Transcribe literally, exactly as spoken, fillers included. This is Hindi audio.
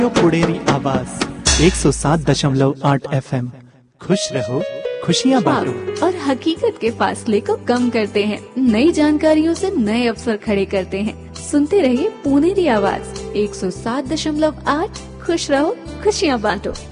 पुणेरी आवाज एक सौ सात दशमलव आठ एफ एम। खुश रहो, खुशियाँ बांटो और हकीकत के फासले को कम करते हैं। नई जानकारियों से नए अवसर खड़े करते हैं। सुनते रहिए पुणेरी आवाज एक सौ सात दशमलव आठ। खुश रहो, खुशियाँ बांटो।